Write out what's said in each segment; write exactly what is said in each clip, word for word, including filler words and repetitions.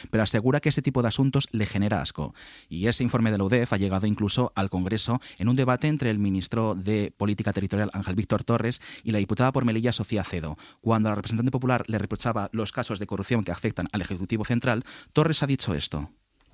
pero asegura que este tipo de asuntos le genera asco. Y ese informe de la U D E F ha llegado incluso al Congreso en un debate entre el ministro de Política Territorial, Ángel Víctor Torres, y la diputada por Melilla, Sofía Acedo. Cuando la representante popular le reprochaba los casos de corrupción que afectan al Ejecutivo Central, Torres ha dicho esto.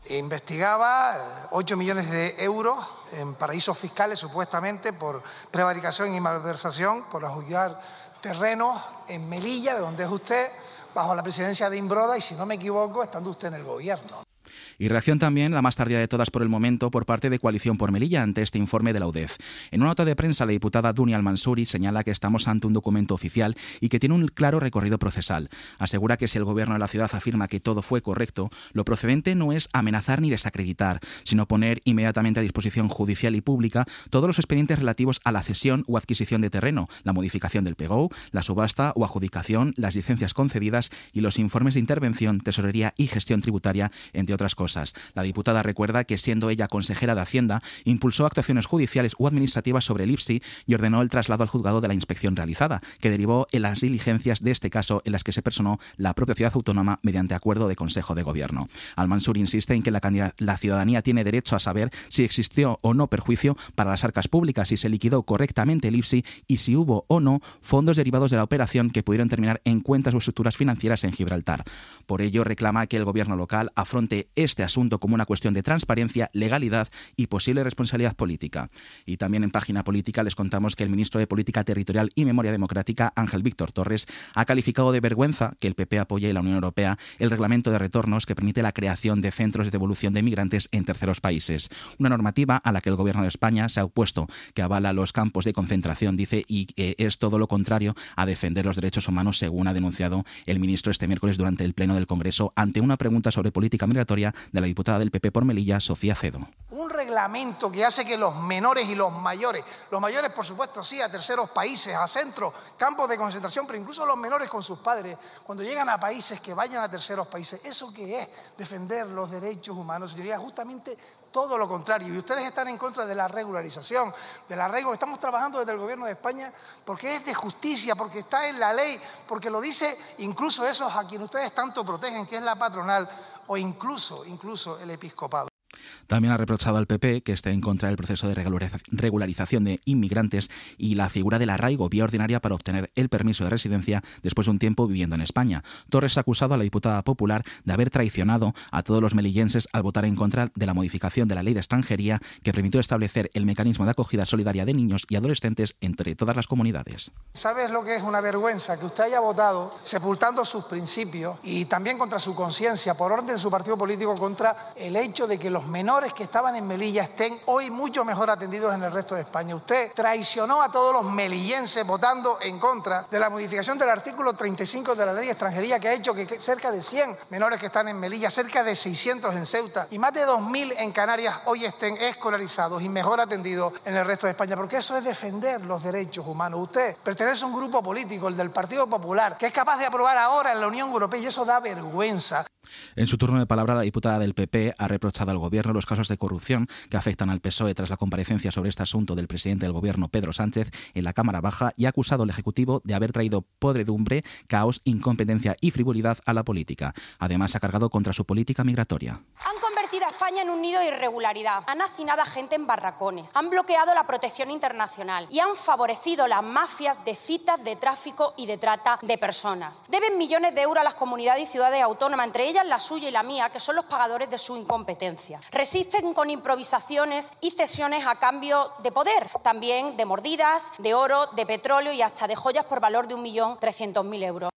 Investigaba ocho millones de euros en paraísos fiscales, supuestamente por prevaricación y malversación, por adjudicar terrenos en Melilla, de donde es usted, bajo la presidencia de Imbroda y, si no me equivoco, estando usted en el gobierno. Y reacción también, la más tardía de todas por el momento, por parte de Coalición por Melilla ante este informe de la U D E F. En una nota de prensa, la diputada Dunia Al-Mansuri señala que estamos ante un documento oficial y que tiene un claro recorrido procesal. Asegura que si el gobierno de la ciudad afirma que todo fue correcto, lo procedente no es amenazar ni desacreditar, sino poner inmediatamente a disposición judicial y pública todos los expedientes relativos a la cesión o adquisición de terreno, la modificación del P G O, la subasta o adjudicación, las licencias concedidas y los informes de intervención, tesorería y gestión tributaria, entre otras cosas. La diputada recuerda que, siendo ella consejera de Hacienda, impulsó actuaciones judiciales o administrativas sobre el I P S I y ordenó el traslado al juzgado de la inspección realizada, que derivó en las diligencias de este caso en las que se personó la propia ciudad autónoma mediante acuerdo de Consejo de Gobierno. Al-Mansur insiste en que la, la ciudadanía tiene derecho a saber si existió o no perjuicio para las arcas públicas, si se liquidó correctamente el I P S I y si hubo o no fondos derivados de la operación que pudieron terminar en cuentas o estructuras financieras en Gibraltar. Por ello, reclama que el gobierno local afronte este asunto como una cuestión de transparencia, legalidad y posible responsabilidad política. Y también en Página Política les contamos que el ministro de Política Territorial y Memoria Democrática, Ángel Víctor Torres, ha calificado de vergüenza que el P P apoye en la Unión Europea el reglamento de retornos que permite la creación de centros de devolución de migrantes en terceros países. Una normativa a la que el gobierno de España se ha opuesto, que avala los campos de concentración, dice, y que es todo lo contrario a defender los derechos humanos, según ha denunciado el ministro este miércoles durante el Pleno del Congreso ante una pregunta sobre política migratoria de la diputada del P P por Melilla, Sofía Acedo. Un reglamento que hace que los menores y los mayores, los mayores por supuesto sí, a terceros países, a centros, campos de concentración, pero incluso los menores con sus padres, cuando llegan a países, que vayan a terceros países. ¿Eso qué es? Defender los derechos humanos, señoría, justamente todo lo contrario. Y ustedes están en contra de la regularización, del arraigo. Estamos trabajando desde el gobierno de España porque es de justicia, porque está en la ley, porque lo dice incluso esos a quienes ustedes tanto protegen, que es la patronal, o incluso, incluso el episcopado. También ha reprochado al P P que esté en contra del proceso de regularización de inmigrantes y la figura del arraigo, vía ordinaria para obtener el permiso de residencia después de un tiempo viviendo en España. Torres ha acusado a la diputada popular de haber traicionado a todos los melillenses al votar en contra de la modificación de la ley de extranjería que permitió establecer el mecanismo de acogida solidaria de niños y adolescentes entre todas las comunidades. ¿Sabes lo que es una vergüenza? Que usted haya votado sepultando sus principios y también contra su conciencia, por orden de su partido político, contra el hecho de que los menores que estaban en Melilla estén hoy mucho mejor atendidos en el resto de España. Usted traicionó a todos los melillenses votando en contra de la modificación del artículo treinta y cinco de la ley de extranjería, que ha hecho que cerca de cien menores que están en Melilla, cerca de seiscientos en Ceuta y más de dos mil en Canarias hoy estén escolarizados y mejor atendidos en el resto de España, porque eso es defender los derechos humanos. Usted pertenece a un grupo político, el del Partido Popular, que es capaz de aprobar ahora en la Unión Europea, y eso da vergüenza. En su turno de palabra, la diputada del P P ha reprochado al Gobierno los casos de corrupción que afectan al P S O E tras la comparecencia sobre este asunto del presidente del Gobierno, Pedro Sánchez, en la Cámara Baja, y ha acusado al Ejecutivo de haber traído podredumbre, caos, incompetencia y frivolidad a la política. Además, ha cargado contra su política migratoria. Han convertido a España en un nido de irregularidad, han hacinado a gente en barracones, han bloqueado la protección internacional y han favorecido las mafias de citas, de tráfico y de trata de personas. Deben millones de euros a las comunidades y ciudades autónomas, entre ellas la suya y la mía, que son los pagadores de su incompetencia. Resisten con improvisaciones y cesiones a cambio de poder, también de mordidas, de oro, de petróleo y hasta de joyas por valor de un millón trescientos mil euros.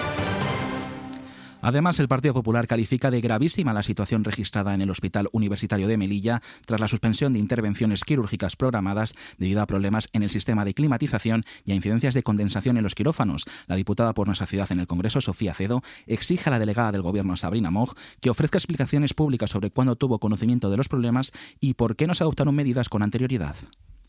Además, el Partido Popular califica de gravísima la situación registrada en el Hospital Universitario de Melilla tras la suspensión de intervenciones quirúrgicas programadas debido a problemas en el sistema de climatización y a incidencias de condensación en los quirófanos. La diputada por nuestra ciudad en el Congreso, Sofía Acedo, exige a la delegada del Gobierno, Sabrina Moig, que ofrezca explicaciones públicas sobre cuándo tuvo conocimiento de los problemas y por qué no se adoptaron medidas con anterioridad.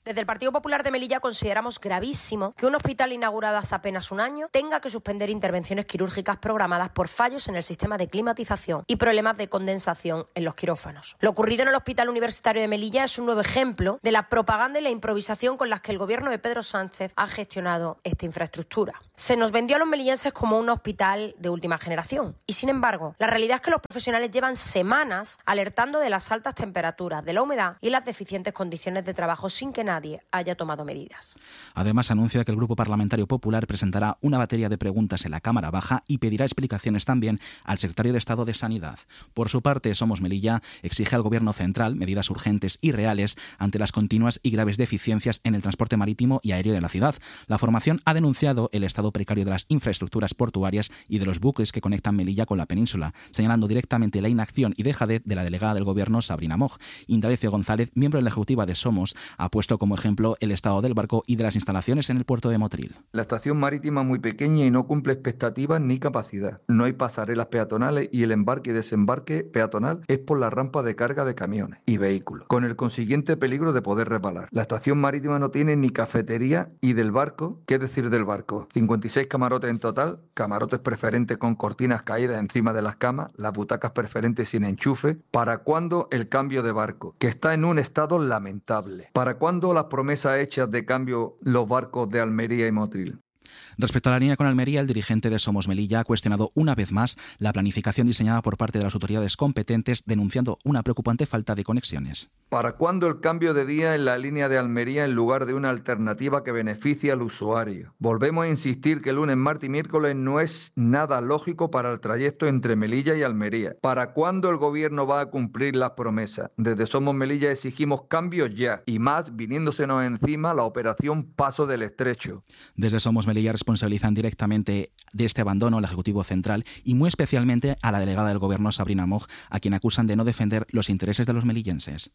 Desde el Partido Popular de Melilla consideramos gravísimo que un hospital inaugurado hace apenas un año tenga que suspender intervenciones quirúrgicas programadas por fallos en el sistema de climatización y problemas de condensación en los quirófanos. Lo ocurrido en el Hospital Universitario de Melilla es un nuevo ejemplo de la propaganda y la improvisación con las que el gobierno de Pedro Sánchez ha gestionado esta infraestructura. Se nos vendió a los melillenses como un hospital de última generación y, sin embargo, la realidad es que los profesionales llevan semanas alertando de las altas temperaturas, de la humedad y las deficientes condiciones de trabajo sin que nadie Nadie haya tomado medidas. Además, anuncia que el Grupo Parlamentario Popular presentará una batería de preguntas en la Cámara Baja y pedirá explicaciones también al secretario de Estado de Sanidad. Por su parte, Somos Melilla exige al Gobierno central medidas urgentes y reales ante las continuas y graves deficiencias en el transporte marítimo y aéreo de la ciudad. La formación ha denunciado el estado precario de las infraestructuras portuarias y de los buques que conectan Melilla con la península, señalando directamente la inacción y dejadez de la delegada del Gobierno, Sabrina Moj. Indalecio González, miembro de la ejecutiva de Somos, ha puesto como ejemplo el estado del barco y de las instalaciones en el puerto de Motril. La estación marítima es muy pequeña y no cumple expectativas ni capacidad. No hay pasarelas peatonales y el embarque y desembarque peatonal es por la rampa de carga de camiones y vehículos, con el consiguiente peligro de poder resbalar. La estación marítima no tiene ni cafetería y del barco, ¿qué decir del barco? cincuenta y seis camarotes en total, camarotes preferentes con cortinas caídas encima de las camas, las butacas preferentes sin enchufe. ¿Para cuándo el cambio de barco? Que está en un estado lamentable. ¿Para cuándo las promesas hechas de cambio los barcos de Almería y Motril? Respecto a la línea con Almería, el dirigente de Somos Melilla ha cuestionado una vez más la planificación diseñada por parte de las autoridades competentes, denunciando una preocupante falta de conexiones. ¿Para cuándo el cambio de día en la línea de Almería en lugar de una alternativa que beneficie al usuario? Volvemos a insistir que lunes, martes y miércoles no es nada lógico para el trayecto entre Melilla y Almería. ¿Para cuándo el gobierno va a cumplir las promesas? Desde Somos Melilla exigimos cambios ya, y más viniéndosenos encima la operación Paso del Estrecho. Desde Somos Melilla responsabilizan directamente de este abandono al Ejecutivo Central y muy especialmente a la delegada del Gobierno, Sabrina Moj, a quien acusan de no defender los intereses de los melillenses.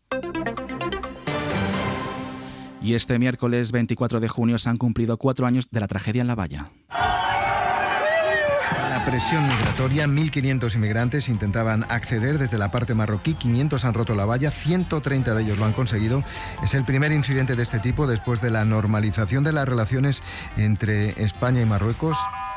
Y este miércoles veinticuatro de junio se han cumplido cuatro años de la tragedia en La Valla. La presión migratoria, mil quinientos inmigrantes intentaban acceder desde la parte marroquí, quinientos han roto la valla, ciento treinta de ellos lo han conseguido. Es el primer incidente de este tipo después de la normalización de las relaciones entre España y Marruecos.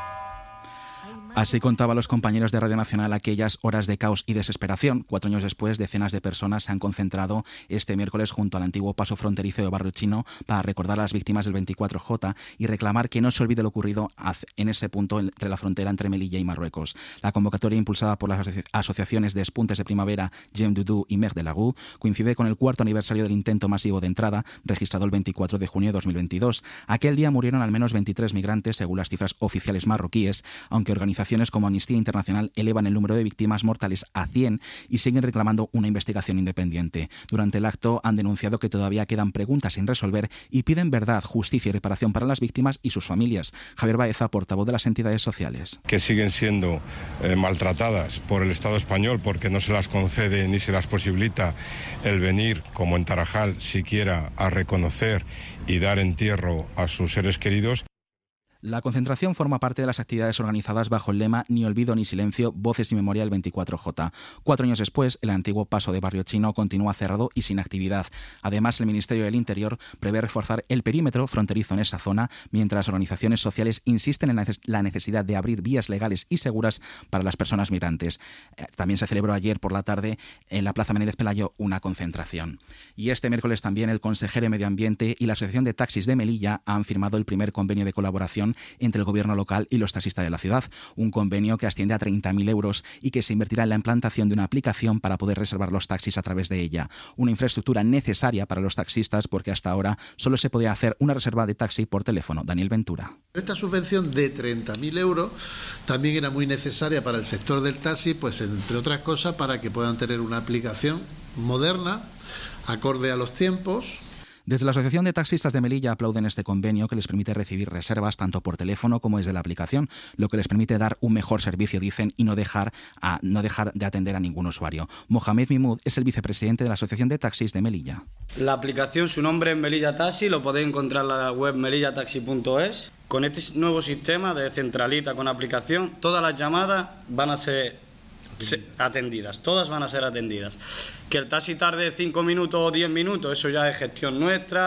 Así contaban los compañeros de Radio Nacional aquellas horas de caos y desesperación. Cuatro años después, decenas de personas se han concentrado este miércoles junto al antiguo paso fronterizo de Barrio Chino para recordar a las víctimas del veinticuatro J y reclamar que no se olvide lo ocurrido en ese punto entre la frontera entre Melilla y Marruecos. La convocatoria impulsada por las asociaciones de Espuntes de Primavera, Gem Dudú y Mer de Lagú coincide con el cuarto aniversario del intento masivo de entrada registrado el veinticuatro de junio de dos mil veintidós. Aquel día murieron al menos veintitrés migrantes según las cifras oficiales marroquíes, aunque organizaciones como Amnistía Internacional elevan el número de víctimas mortales a cien y siguen reclamando una investigación independiente. Durante el acto han denunciado que todavía quedan preguntas sin resolver y piden verdad, justicia y reparación para las víctimas y sus familias. Javier Baeza, portavoz de las entidades sociales. Que siguen siendo eh, maltratadas por el Estado español porque no se las concede ni se las posibilita el venir, como en Tarajal, siquiera a reconocer y dar entierro a sus seres queridos. La concentración forma parte de las actividades organizadas bajo el lema Ni olvido ni silencio, voces y memoria del veinticuatro J. Cuatro años después, el antiguo paso de Barrio Chino continúa cerrado y sin actividad. Además, el Ministerio del Interior prevé reforzar el perímetro fronterizo en esa zona, mientras organizaciones sociales insisten en la necesidad de abrir vías legales y seguras para las personas migrantes. También se celebró ayer por la tarde en la Plaza Menéndez Pelayo una concentración. Y este miércoles también el consejero de Medio Ambiente y la Asociación de Taxis de Melilla han firmado el primer convenio de colaboración entre el gobierno local y los taxistas de la ciudad, un convenio que asciende a treinta mil euros y que se invertirá en la implantación de una aplicación para poder reservar los taxis a través de ella, una infraestructura necesaria para los taxistas porque hasta ahora solo se podía hacer una reserva de taxi por teléfono. Daniel Ventura. Esta subvención de treinta mil euros también era muy necesaria para el sector del taxi, pues entre otras cosas para que puedan tener una aplicación moderna, acorde a los tiempos. Desde la Asociación de Taxistas de Melilla aplauden este convenio que les permite recibir reservas tanto por teléfono como desde la aplicación, lo que les permite dar un mejor servicio, dicen, y no dejar, a, no dejar de atender a ningún usuario. Mohamed Mimoud es el vicepresidente de la Asociación de Taxis de Melilla. La aplicación, su nombre es Melilla Taxi, lo podéis encontrar en la web melilla taxi punto es. Con este nuevo sistema de centralita con aplicación, todas las llamadas van a ser atendidas, todas van a ser atendidas. Que el taxi tarde cinco minutos o diez minutos, eso ya es gestión nuestra,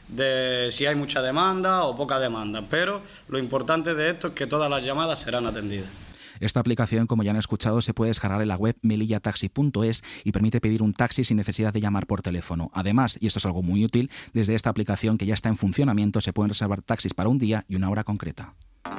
de si hay mucha demanda o poca demanda, pero lo importante de esto es que todas las llamadas serán atendidas. Esta aplicación, como ya han escuchado, se puede descargar en la web melilla taxi punto es y permite pedir un taxi sin necesidad de llamar por teléfono. Además, y esto es algo muy útil, desde esta aplicación que ya está en funcionamiento se pueden reservar taxis para un día y una hora concreta.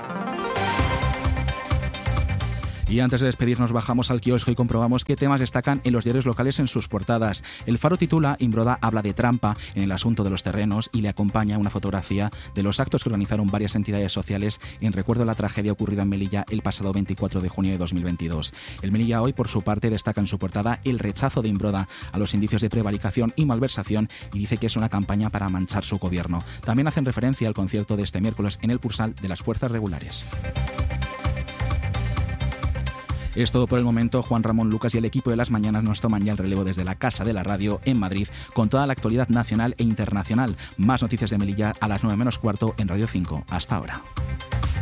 Y antes de despedirnos bajamos al kiosco y comprobamos qué temas destacan en los diarios locales en sus portadas. El Faro titula Imbroda habla de trampa en el asunto de los terrenos y le acompaña una fotografía de los actos que organizaron varias entidades sociales en recuerdo a la tragedia ocurrida en Melilla el pasado veinticuatro de junio de dos mil veintidós. El Melilla Hoy, por su parte, destaca en su portada el rechazo de Imbroda a los indicios de prevaricación y malversación y dice que es una campaña para manchar su gobierno. También hacen referencia al concierto de este miércoles en el Pursal de las Fuerzas Regulares. Es todo por el momento. Juan Ramón Lucas y el equipo de Las Mañanas nos toman ya el relevo desde la Casa de la Radio en Madrid con toda la actualidad nacional e internacional. Más noticias de Melilla a las nueve menos cuarto en Radio cinco. Hasta ahora.